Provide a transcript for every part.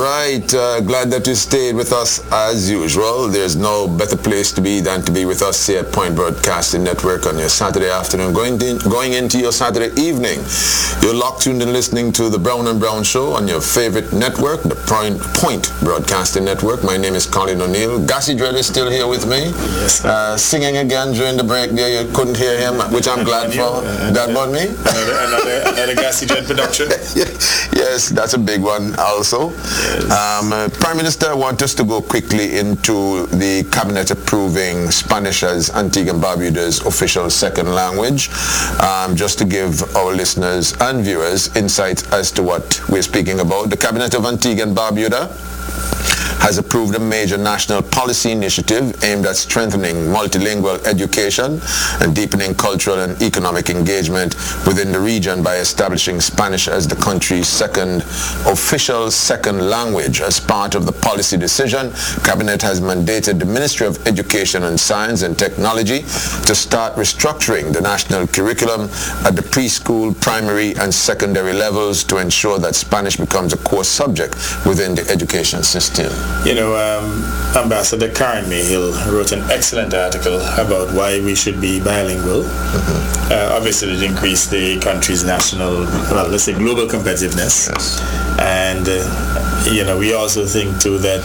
right, glad that you stayed with us as usual. There's no better place to be than to be with us here at Point Broadcasting Network on your Saturday afternoon, going into your Saturday evening. You're locked tuned and listening to the Brown and Brown Show on your favorite network, the Point Broadcasting Network. My name is Colin O'Neill. Gassy Dread is still here with me. Yes. Singing again during the break there. You couldn't hear him, which I'm glad for. That about me? Another Gassy Dread production. Yes, that's a big one also. Yes. Prime Minister, I want us to go quickly into the Cabinet approving Spanish as Antigua and Barbuda's official second language, just to give our listeners and viewers insight as to what we're speaking about. The Cabinet of Antigua and Barbuda has approved a major national policy initiative aimed at strengthening multilingual education and deepening cultural and economic engagement within the region by establishing Spanish as the country's official second language. As part of the policy decision, Cabinet has mandated the Ministry of Education and Science and Technology to start restructuring the national curriculum at the preschool, primary and secondary levels to ensure that Spanish becomes a core subject within the education system. Ambassador Karen Mayhill wrote an excellent article about why we should be bilingual. Obviously, it increased the country's national, global competitiveness. Yes. And, we also think, too, that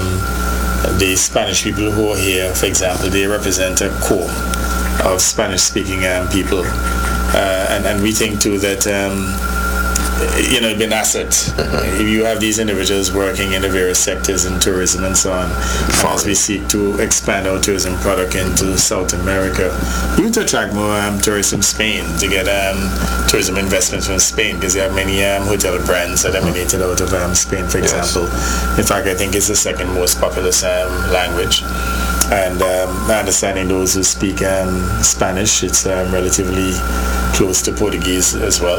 the Spanish people who are here, for example, they represent a core of Spanish-speaking people. And we think, too, that it'd be an asset if you have these individuals working in the various sectors in tourism and so on. And as we seek to expand our tourism product into South America, even to attract more tourists from Spain, to get tourism investments from Spain, because you have many hotel brands that emanated out of Spain, for example. Yes. In fact, I think it's the second most populous language. And my understanding, those who speak Spanish, it's relatively close to Portuguese as well.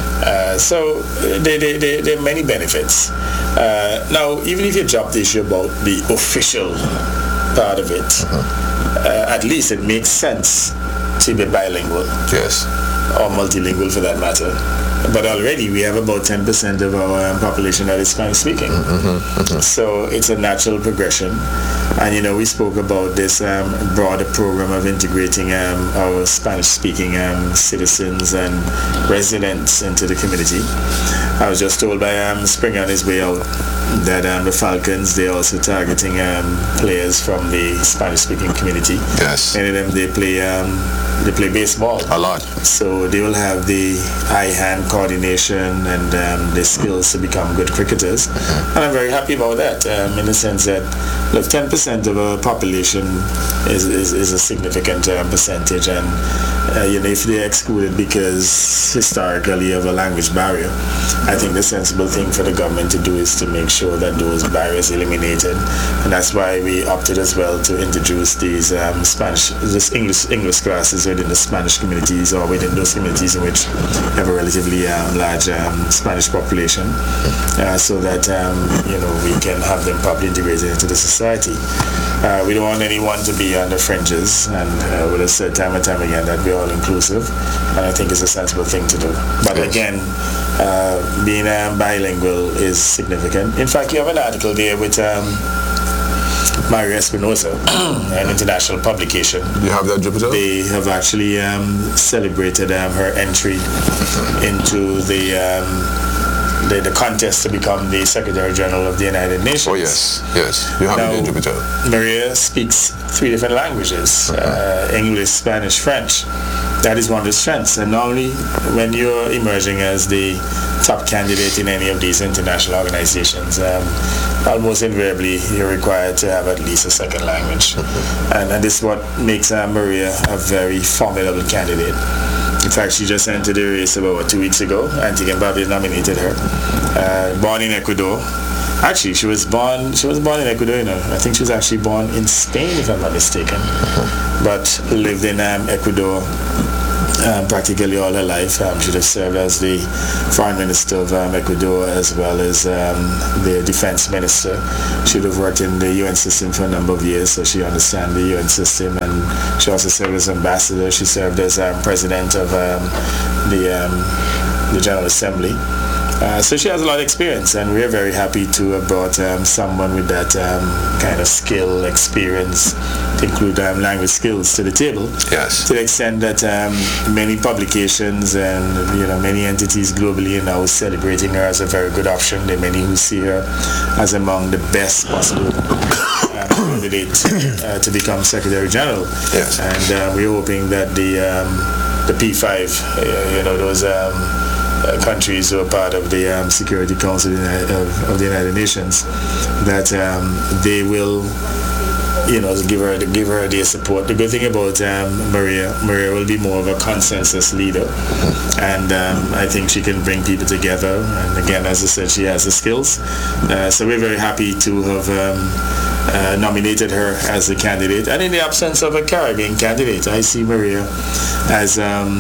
So there are many benefits. Now, even if you drop the issue about the official part of it, at least it makes sense to be bilingual. Yes. Or multilingual for that matter. But already we have about 10% of our population that is Spanish speaking. So it's a natural progression. And we spoke about this broader program of integrating our Spanish speaking citizens and residents into the community. I was just told by Springer on his way out that the Falcons, they're also targeting players from the Spanish speaking community. Yes. Many of them, they play baseball. A lot. So they will have the eye-hand coordination and the skills to become good cricketers. And I'm very happy about that, in the sense that, look, 10% of our population is a significant percentage. And, if they're excluded because historically of a language barrier, I think the sensible thing for the government to do is to make sure that those barriers are eliminated. And that's why we opted as well to introduce these English classes within the Spanish communities, or within those communities in which have a relatively large Spanish population, so that we can have them properly integrated into the society. We don't want anyone to be on the fringes, and we'll have said time and time again that we're all inclusive, and I think it's a sensible thing to do. But again, being bilingual is significant. In fact, you have an article there with Maria Espinosa, an international publication. You have that, Jupiter? They have actually celebrated her entry into the contest to become the Secretary General of the United Nations. Oh yes. You have it, Jupiter. Maria speaks 3 different languages, English, Spanish, French. That is one of the strengths. And normally when you're emerging as the top candidate in any of these international organizations, almost invariably you're required to have at least a second language. And this is what makes Maria a very formidable candidate. In fact, she just entered the race about 2 weeks ago. Antigua and Barbuda nominated her. Born in Ecuador. Actually, she was born in Ecuador. I think she was actually born in Spain, if I'm not mistaken. But lived in Ecuador practically all her life. She has served as the Foreign Minister of Ecuador, as well as the Defense Minister. She would have worked in the UN system for a number of years, so she understands the UN system. And she also served as ambassador. She served as President of the General Assembly. So she has a lot of experience, and we're very happy to have brought someone with that kind of skill, experience, to include language skills to the table. Yes. To the extent that many publications and many entities globally are now celebrating her as a very good option. There are many who see her as among the best possible candidate to become Secretary General. Yes. And we're hoping that the P5, those countries who are part of the Security Council of the United Nations, that they will give her their support. The good thing about Maria will be more of a consensus leader, and I think she can bring people together, and again, as I said, she has the skills. So we're very happy to have nominated her as the candidate, and in the absence of a Caribbean candidate, I see Maria as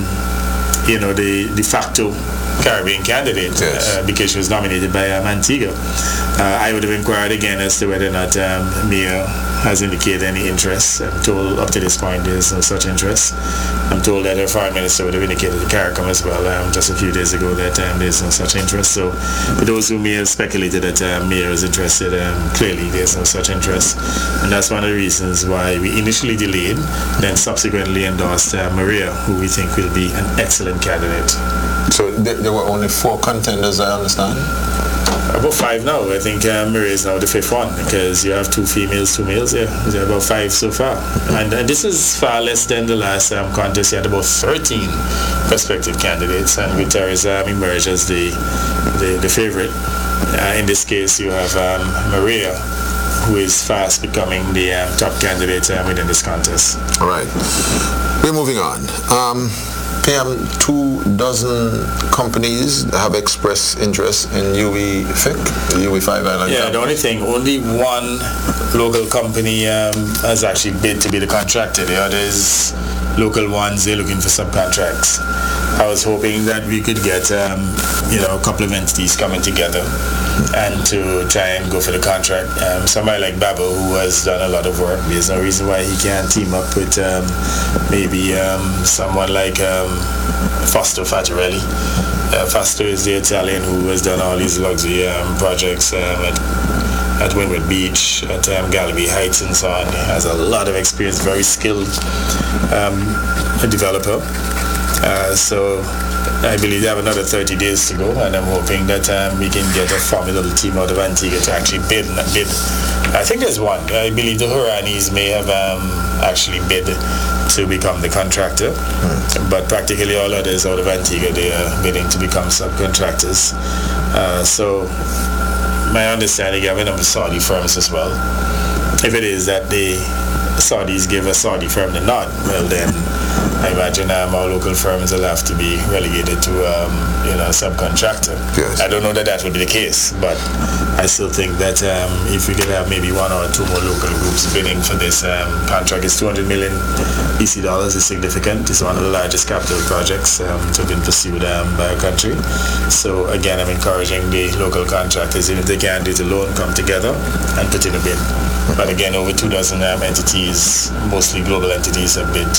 the de facto Caribbean candidate. Yes. Because she was nominated by Antigua. I would have inquired again as to whether or not Mia has indicated any interest. I'm told up to this point there's no such interest. I'm told that her foreign minister would have indicated to CARICOM as well just a few days ago that there's no such interest. So for those who may have speculated that Mia is interested, clearly there's no such interest. And that's one of the reasons why we initially delayed, then subsequently endorsed Maria, who we think will be an excellent candidate. So there were only 4 contenders, I understand? About 5 now. I think Maria is now the 5th one, because you have 2 females, 2 males. Yeah, there are about 5 so far. And this is far less than the last contest. You had about 13 prospective candidates, and Gutierrez emerged as the favorite. In this case, you have Maria, who is fast becoming the top candidate within this contest. All right. We're moving on. PM, 24 companies have expressed interest in UWI 5 Island. Yeah, only one local company has actually bid to be the contractor. The others, local ones, they're looking for subcontracts. I was hoping that we could get a couple of entities coming together and to try and go for the contract. Somebody like Babo, who has done a lot of work, there's no reason why he can't team up with maybe someone like Fausto Fattarelli. Fausto is the Italian who has done all these luxury projects at Windward Beach, at Galloway Heights and so on. He has a lot of experience, very skilled developer. So I believe they have another 30 days to go, and I'm hoping that we can get a formidable team out of Antigua to actually bid. I think there's one. I believe the Huranis may have actually bid to become the contractor, but practically all others out of Antigua, they are bidding to become subcontractors. So my understanding, you have a number of Saudi firms as well. If it is that the Saudis give a Saudi firm the nod, well then I imagine our local firms will have to be relegated to a subcontractor. Yes. I don't know that would be the case, but I still think that if we could have maybe 1 or 2 more local groups bidding for this contract, it's 200 million EC dollars, is significant. It's one of the largest capital projects to have been pursued by a country. So again, I'm encouraging the local contractors, even if they can't do it alone, come together and put in a bid. But again, over 24 entities, mostly global entities, have bid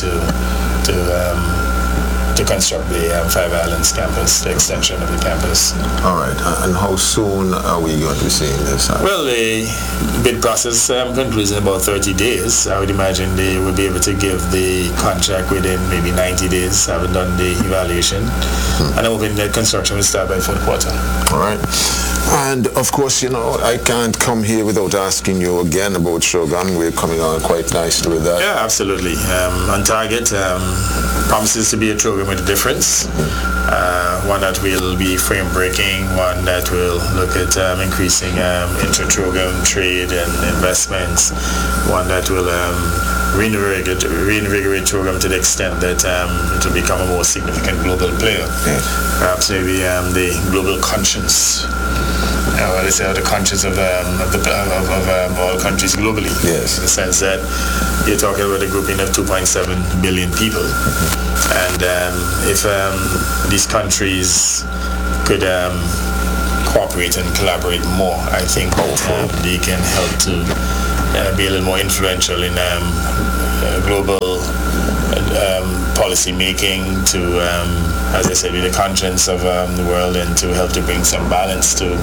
to construct the 5 Islands campus, the extension of the campus. All right. And how soon are we going to be seeing this? Well, the bid process concludes in about 30 days. I would imagine they will be able to give the contract within maybe 90 days, having done the evaluation. And I'm hoping that construction will start by 4th quarter. All right. And of course, I can't come here without asking you again about Shogun. We're coming on quite nicely with that. Yeah, absolutely. On target, promises to be a program with a difference. One that will be frame breaking, one that will look at increasing intra-program trade and investments, one that will reinvigorate program to the extent that it will become a more significant global player. Perhaps maybe the global conscience. The conscience of all countries globally. Yes. In the sense that you're talking about a grouping of 2.7 billion people. And if these countries could cooperate and collaborate more, I think they can help to be a little more influential in global policy making to, as I said, be the conscience of the world, and to help to bring some balance to,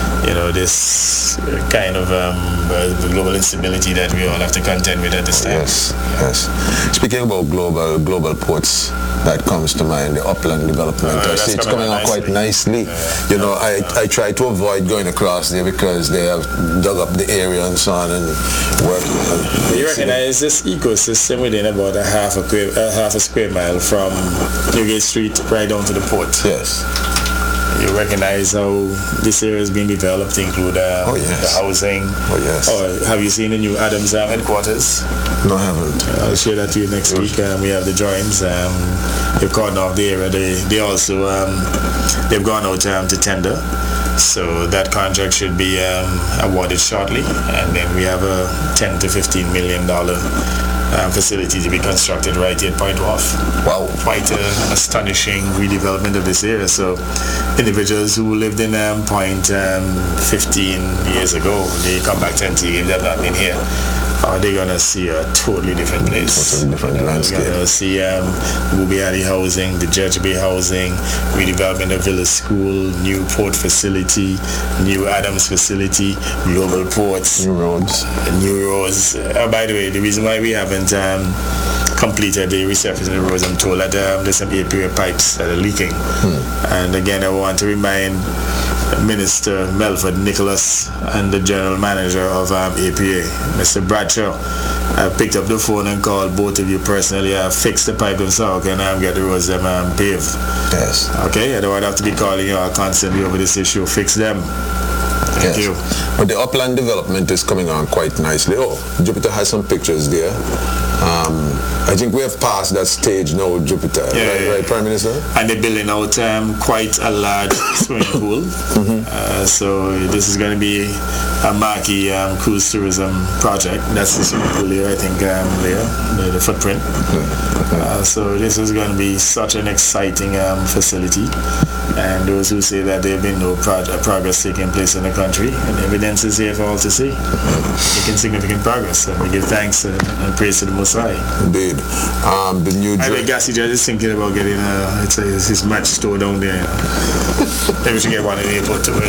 this kind of global instability that we all have to contend with at this time. Yes. Speaking about global ports, that comes to mind, the upland development. I see it's coming on quite nicely. I try to avoid going across there because they have dug up the area and so on and work. You recognize this ecosystem within about a half a square mile from Newgate Street right down to the port. Yes. You recognize how this area is being developed, include the housing. Oh, yes. Or have you seen the new Adams headquarters? No, I haven't. I'll share that to you next week. We have the drawings. They've cordoned off the area. They also, they've gone out to tender. So that contract should be awarded shortly. And then we have a $10 to $15 million facility to be constructed right here at Point Wharf. Wow. Quite an astonishing redevelopment of this area. So individuals who lived in Point 15 years ago, they come back to Antigua, they've not been here. They're going to see a totally different place. Totally different landscape. They're going to see Booby Alley housing, the Judge Bay housing, redevelopment of Villa School, new port facility, new Adams facility, global ports. New roads. By the way, the reason why we haven't completed the resurfacing of the roads, I'm told that there's some APA pipes that are leaking. And again, I want to remind Minister Melford Nicholas and the General Manager of APA, Mr. Bradshaw, picked up the phone and called both of you personally, fix the pipe themselves and get the roads paved. Yes. Okay, I don't have to be calling you constantly over this issue. Fix them. Thank you. But the upland development is coming on quite nicely. Jupiter has some pictures there. I think we have passed that stage now, Jupiter, right, Prime Minister? And they're building out quite a large swimming pool. So this is going to be a marquee cruise tourism project. That's the swimming pool here, I think, Leah, the footprint. So this is going to be such an exciting facility. And those who say that there have been no progress taking place in the country, and evidence is here for all to see, making significant progress. And we give thanks and praise to the Most High. Indeed. The new I think Gassy Judge is thinking about getting his match store down there. Maybe we should get one in the airport too.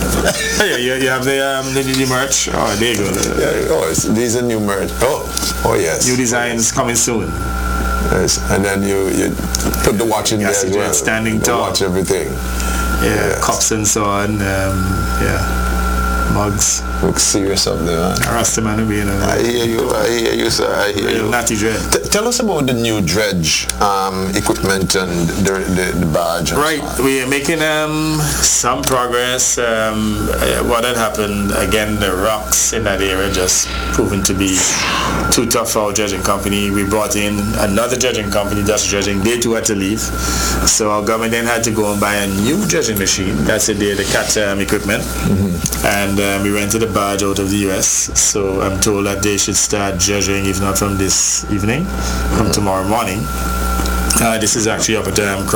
You have the merch. Oh, there you go. These are new merch. Oh yes. New designs coming soon. Yes, and then you put the watch in there as well. Standing tall. Watch everything. Yeah, cups and so on. Mugs. Look serious up there, man. Rastaman will be in I hear you, sir. I hear you. Natty Dread. Tell us about the new dredge equipment and the barge. Right, we are making some progress. What had happened, again, the rocks in that area just proven to be too tough for our dredging company. We brought in another dredging company, Dust Dredging. They too had to leave. So our government then had to go and buy a new dredging machine. That's the CAT equipment. And we rented a barge out of the US. So I'm told that they should start dredging, if not from this evening, from tomorrow morning. This is actually up at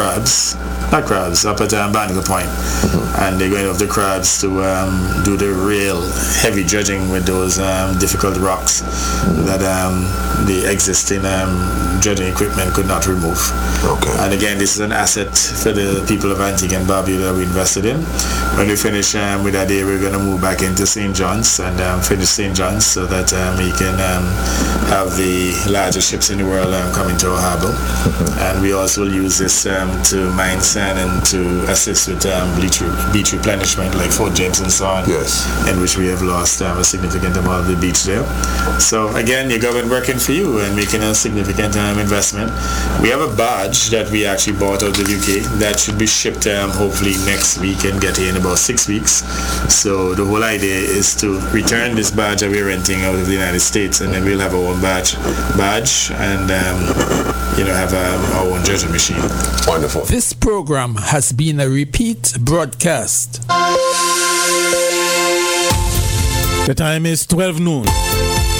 up at Bandico Point. And they're going off the Crabs to do the real heavy dredging with those difficult rocks that the existing dredging equipment could not remove. Okay. And again, this is an asset for the people of Antigua and Barbuda that we invested in. When we finish with that day, we're going to move back into St. John's and finish St. John's so that we can have the largest ships in the world coming to our harbor. And we also will use this to mine sand and to assist with beach replenishment like Fort James and so on. Yes. In which we have lost a significant amount of the beach there. So again, your government working for you and making a significant investment. We have a barge that we actually bought out of the UK that should be shipped hopefully next week and get here in about 6 weeks. So the whole idea is to return this barge that we're renting out of the United States, and then we'll have our own barge and have our own dredging machine. Wonderful. This program has been a repeat broadcast. The time is 12 noon.